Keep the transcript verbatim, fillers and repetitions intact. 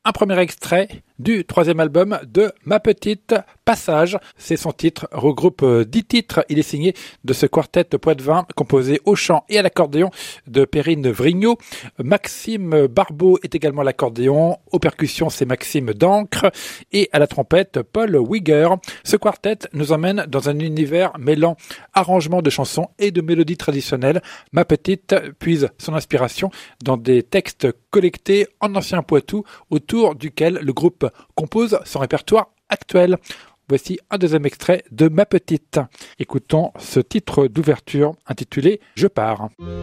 Un premier extrait du troisième album de Ma Petite Passage. C'est son titre, regroupe dix titres. Il est signé de ce quartet poitevin composé au chant et à l'accordéon de Perrine Vrignot. Maxime Barbeau est également à l'accordéon. Aux percussions, c'est Maxime Dancre. Et à la trompette, Paul Wigger. Ce quartet nous emmène dans un univers mêlant arrangement de chansons et de mélodies traditionnelles. Ma Petite puise son inspiration dans des textes collectés en ancien Poitou autour duquel le groupe compose son répertoire actuel. Voici un deuxième extrait de Ma Petite. Écoutons ce titre d'ouverture intitulé « Je pars ».